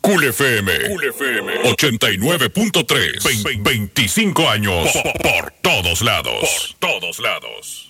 Cool FM 89.3. 25 años por todos lados. Por todos lados.